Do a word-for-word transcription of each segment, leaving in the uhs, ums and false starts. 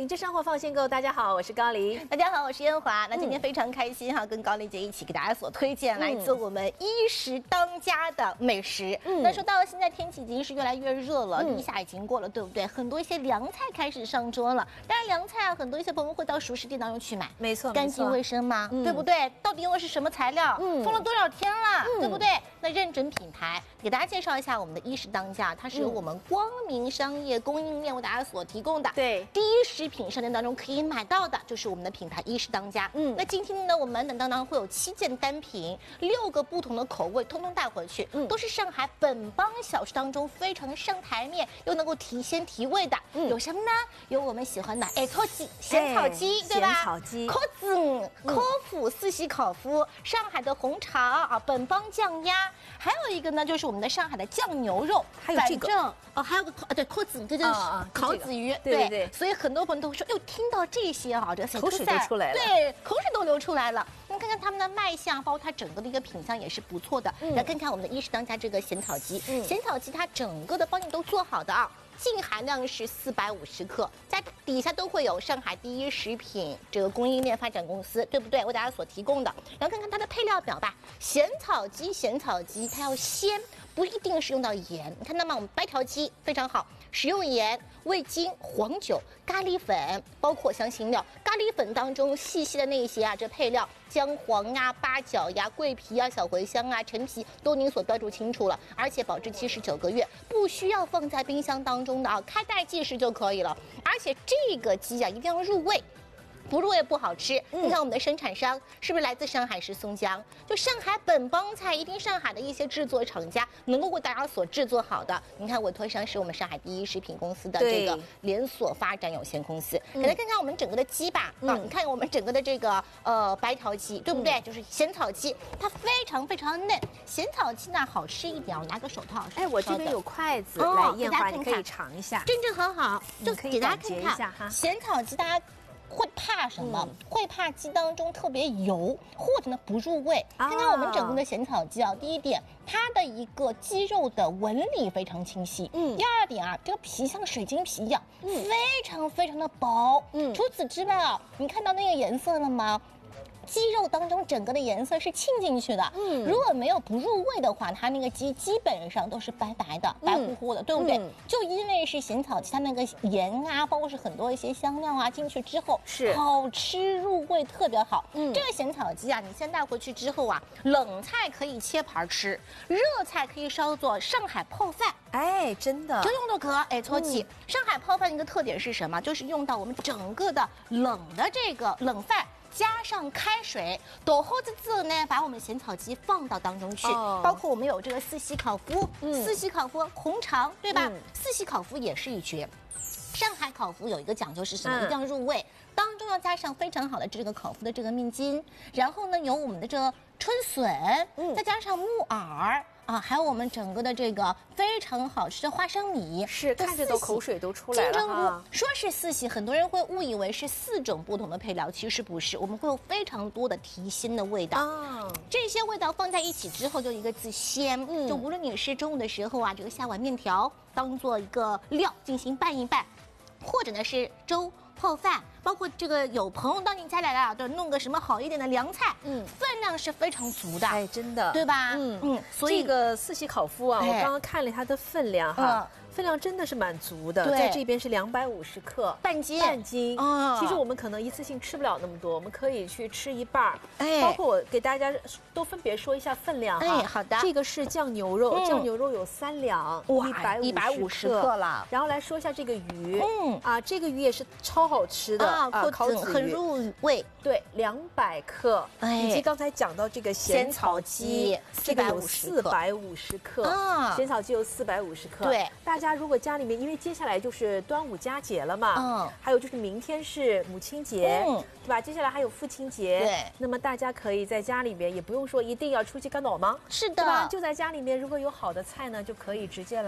品质生活放心购，大家好，我是高琳。 大家好，我是燕华。那今天非常开心哈，嗯、跟高琳姐一起给大家所推荐来自我们衣食当家的美食。嗯，那说到现在天气已经是越来越热了，立、嗯、夏已经过了，对不对？很多一些凉菜开始上桌了。当然，凉菜啊，很多一些朋友会到熟食店当中去买， 没错， 干净卫生嘛，嗯、对不对？到底用的是什么材料？嗯，放了多少天了，嗯、对不对？那认准品牌，给大家介绍一下我们的衣食当家，它是由我们光明商业供应链为大家所提供的。对，第一食品商店当中可以买到的就是我们的品牌衣食当家。嗯，那今天呢，我们满满当当会有七件单品，六个不同的口味，通通带回去，嗯，都是上海本帮小吃当中非常上台面又能够提鲜提味的。嗯，有什么呢？有我们喜欢的哎草鸡、咸草鸡，对吧？ 咸草鸡、 烤子、烤麸、四喜烤麸，上海的红肠啊，本帮酱鸭，还有一个呢，就是我们的上海的酱牛肉， 还有这个哦，还有个啊，对，烤子，这就是烤子鱼， 对对对。 所以很多朋友都说，哟，听到这些哈，这个口水都出来了， 对，口水都流出来了。你看看他们的卖相，包括它整个的一个品相也是不错的。来看看我们的衣食当家这个咸草鸡，咸草鸡它整个的帮你都做好的啊。净含量是四百五十克，在底下都会有上海第一食品这个供应链发展公司，对不对？为大家所提供的。然后看看它的配料表吧，咸草鸡，咸草鸡它要鲜，不一定是用到盐。你看到吗？我们白条鸡非常好，食用盐、味精、黄酒、咖喱粉，包括香辛料。咖喱粉当中细细的那些啊，这配料姜黄啊、八角呀、桂皮啊、小茴香啊、陈皮都您所标注清楚了，而且保质期是九个月，不需要放在冰箱当中的啊，开袋即食就可以了。而且这个鸡啊一定要入味。不入味不好吃。嗯、你看我们的生产商是不是来自上海市松江？就上海本帮菜，一定上海的一些制作厂家能够为大家所制作好的。你看委托商是我们上海第一食品公司的这个连锁发展有限公司。给大家看看我们整个的鸡吧，嗯、啊，你看我们整个的这个呃白条鸡，对不对？嗯、就是咸草鸡，它非常非常嫩。咸草鸡呢好吃一点，我拿个手套。 哎，我这边有筷子，哦、来燕华你可以尝一下， 真正很好，就给大家看看一下哈。 咸草鸡大家会怕什么？嗯、会怕鸡当中特别油，或者呢不入味。啊、看看我们整个的咸草鸡啊，第一点，它的一个鸡肉的纹理非常清晰。嗯。第二点啊，这个皮像水晶皮一样，嗯、非常非常的薄。嗯。除此之外啊，你看到那个颜色了吗？鸡肉当中整个的颜色是沁进去的，嗯，如果没有不入味的话，它那个鸡基本上都是白白的、白乎乎的，嗯、对不对？嗯、就因为是咸草鸡，它那个盐啊，包括是很多一些香料啊进去之后，是好吃入味特别好。嗯，这个咸草鸡啊，你先带回去之后啊，冷菜可以切盘吃，热菜可以烧做上海泡饭。 哎，真的， 就用的可哎搓起。嗯、上海泡饭一个特点是什么？就是用到我们整个的冷的这个冷饭。加上开水，抖后子之后呢，把我们咸草鸡放到当中去，哦、包括我们有这个四喜烤麸，嗯、四喜烤麸红肠，对吧？嗯、四喜烤麸也是一绝。上海烤麸有一个讲究是什么？嗯、一定要入味，当中要加上非常好的这个烤麸的这个面筋，然后呢有我们的这个春笋，嗯、再加上木耳。啊，还有我们整个的这个非常好吃的花生米， 是看着都口水都出来了哈。 说是四喜，很多人会误以为是四种不同的配料，其实不是，我们会有非常多的提鲜的味道。哦，这些味道放在一起之后，就一个字鲜。嗯，就无论你是中午的时候啊，这个下碗面条当做一个料进行拌一拌，或者呢是粥。泡饭，包括这个有朋友到你家来了，对，弄个什么好一点的凉菜，嗯，分量是非常足的， 哎，真的， 对吧？嗯嗯， 所以这个四喜烤麸啊，我刚刚看了它的分量哈。分量真的是蛮足的，在这边是两百五十克， 半斤， 半斤。哦，其实我们可能一次性吃不了那么多，我们可以去吃一半。哎，包括我给大家都分别说一下分量哈。 哎，好的。 这个是酱牛肉，嗯、酱牛肉有三两，一百五十克了。然后来说一下这个鱼，嗯啊，这个鱼也是超好吃的啊，烤子鱼很入味。 对，两百克。哎，以及刚才讲到这个咸草鸡，这个有四百五十克啊，咸草鸡有四百五十克。对，大家。如果家里面，因为接下来就是端午佳节了嘛，嗯，还有就是明天是母亲节，嗯，对吧？接下来还有父亲节，对，那么大家可以在家里面，也不用说一定要出去干脑忙， 是的， 对吧？就在家里面，如果有好的菜呢，就可以直接来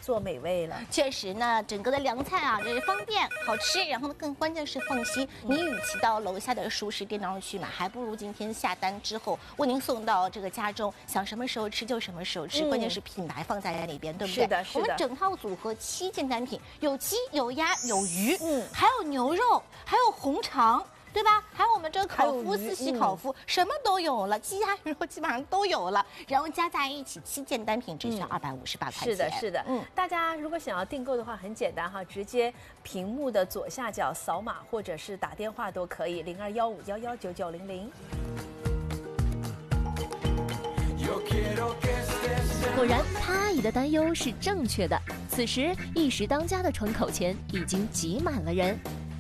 做美味了。 确实呢，整个的凉菜啊，这是方便好吃，然后呢更关键是放心。你与其到楼下的熟食店当中去买，还不如今天下单之后为您送到这个家中，想什么时候吃就什么时候吃。嗯、关键是品牌放在里边，对不对？ 是的，是的。 我们整套组合七件单品，有鸡、有鸭、有鱼，嗯，还有牛肉，还有红肠。对吧？还有我们这个烤麸、四喜烤麸，嗯、什么都有了，鸡鸭鱼肉基本上都有了，然后加在一起七件单品只需要二百五十八块钱。 是的，是的，嗯，大家如果想要订购的话，很简单哈，直接屏幕的左下角扫码，或者是打电话都可以，零二幺五幺幺九九零零。 果然，他阿姨的担忧是正确的。此时，一时当家的窗口前已经挤满了人。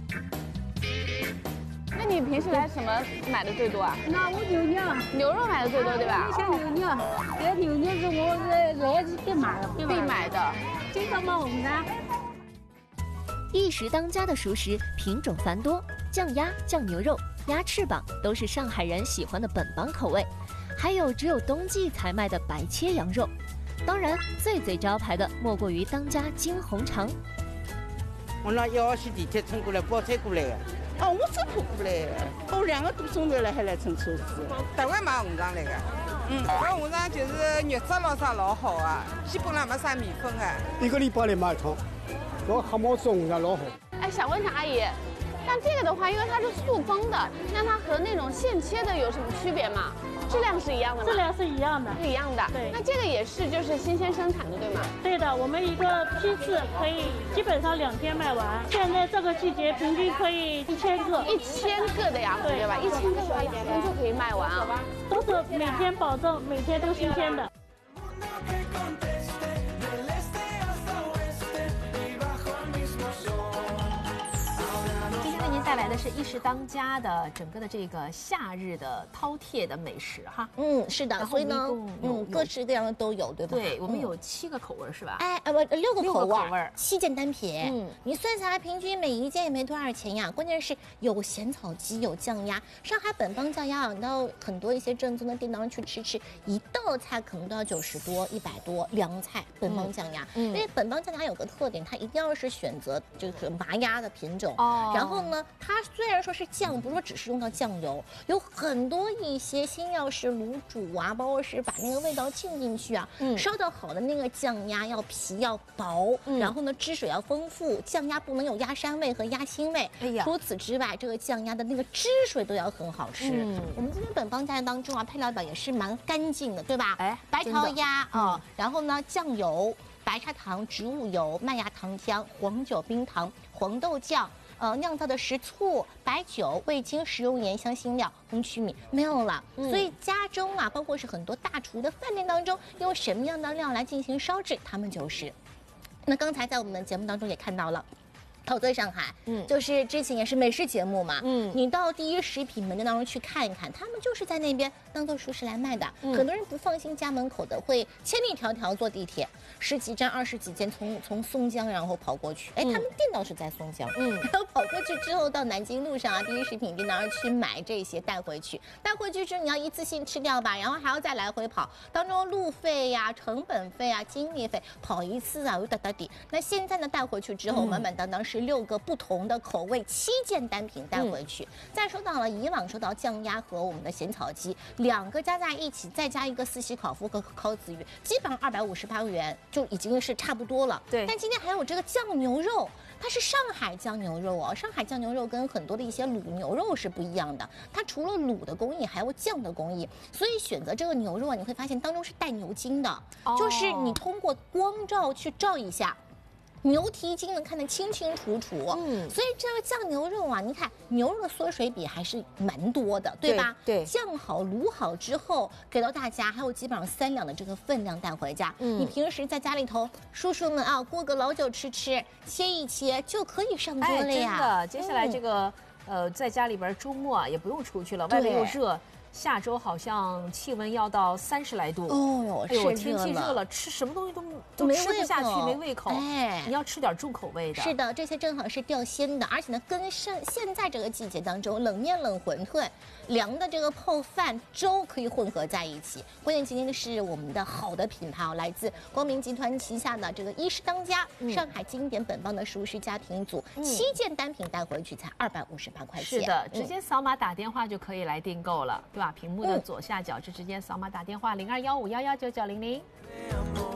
那你平时来什么买的最多啊？ 那我牛肉， 牛肉买的最多，对吧？ 像牛肉，这牛肉是我来来是必买的， 必买的。 经常买红的。 一时当家的熟食品种繁多，酱鸭、酱牛肉、鸭翅膀都是上海人喜欢的本帮口味，还有只有冬季才卖的白切羊肉。当然，最最招牌的莫过于当家金红肠。 我那一号线地铁乘过来，包车过来的。哦，我走路过来，我两个多钟头了还来乘车子。 台湾买红肠来的，嗯，搿红肠就是肉质咯啥老好啊，基本上没啥米粉的。 一个礼拜来买一趟，我黑毛子红肠老好。 哎，想问一下阿姨，像这个的话，因为它是塑封的，那它和那种现切的有什么区别吗？质量是一样的吗？ 质量是一样的， 是一样的。 对， 那这个也是就是新鲜生产的，对吗？ 对的，我们一个批次可以基本上两天卖完。现在这个季节平均可以一千个， 一千个的呀，对吧？一千个的话，一天就可以卖完啊。 都是每天保证每天都新鲜的。 带来的是一时当家的整个的这个夏日的饕餮的美食哈。 嗯，是的，所以呢，嗯，各式各样的都有，对吧？ 对，我们有七个口味是吧？ 哎，呃不，六个口味，七件单品。嗯，你算下来平均每一件也没多少钱呀。关键是有咸草鸡，有酱鸭，上海本帮酱鸭啊，你到很多一些正宗的店当中去吃吃，一道菜可能都要九十多、一百多，凉菜本帮酱鸭。嗯，因为本帮酱鸭有个特点，它一定要是选择就是麻鸭的品种。哦，然后呢？它虽然说是酱，不是说只是用到酱油，有很多一些新药是卤煮啊，包括是把那个味道浸进去啊。嗯，烧得好的那个酱鸭要皮要薄，嗯、然后呢汁水要丰富，酱鸭不能有鸭膻味和鸭腥味。哎呀，除此之外，这个酱鸭的那个汁水都要很好吃。嗯，我们今天本帮酱鸭当中啊，配料表也是蛮干净的，对吧？哎，白条鸭啊、嗯，然后呢酱油、白砂糖、植物油、麦芽糖浆、黄酒、冰糖、黄豆酱。呃，酿造的食醋、白酒、味精、食用盐、香辛料、红曲米没有了，嗯、所以家中啊，包括是很多大厨的饭店当中，用什么样的料来进行烧制，他们就是。那刚才在我们的节目当中也看到了。陶醉上海，嗯，就是之前也是美食节目嘛，嗯，你到第一食品门店当中去看一看，他们就是在那边当做熟食来卖的。嗯、很多人不放心家门口的，会千里迢迢坐地铁，十几站、二十几站，从从松江然后跑过去。哎，他们店倒是在松江，嗯，然后跑过去之后到南京路上啊，第一食品店当中去买这些带回去，带回去之后你要一次性吃掉吧，然后还要再来回跑，当中路费呀、成本费啊、精力费，跑一次啊，有哒哒底。那现在呢，带回去之后，满满当当是。六个不同的口味，七件单品带回去。嗯、再说到了以往说到酱鸭和我们的咸草鸡，两个加在一起，再加一个四喜烤麸和烤子鱼，基本上二百五十八元就已经是差不多了。对。但今天还有这个酱牛肉，它是上海酱牛肉哦。上海酱牛肉跟很多的一些卤牛肉是不一样的，它除了卤的工艺，还有酱的工艺。所以选择这个牛肉啊，你会发现当中是带牛筋的，哦、就是你通过光照去照一下。牛蹄筋能看得清清楚楚，嗯，所以这个酱牛肉啊，你看牛肉的缩水比还是蛮多的，对吧？对，对酱好卤好之后给到大家，还有基本上三两的这个分量带回家。嗯，你平时在家里头，叔叔们啊过个老酒吃吃，切一切就可以上桌了呀。 哎、真的，接下来这个、嗯、呃，在家里边周末啊也不用出去了，外面又热。 下周好像气温要到三十来度。 哦哟， 哎呦，天气热了，吃什么东西都都吃不下去，没胃口。哎，你要吃点重口味的。 是的，这些正好是调鲜的，而且呢，跟现现在这个季节当中，冷面、冷馄饨、凉的这个泡饭、粥可以混合在一起。关键今天的是我们的好的品牌哦，来自光明集团旗下的这个医师当家、嗯、上海经典本帮的熟食家庭组，嗯、七件单品带回去才二百五十八块钱。 是的，直接扫码打电话就可以来订购了，对吧？屏幕的左下角就直接扫码打电话零二幺五幺幺九九零零。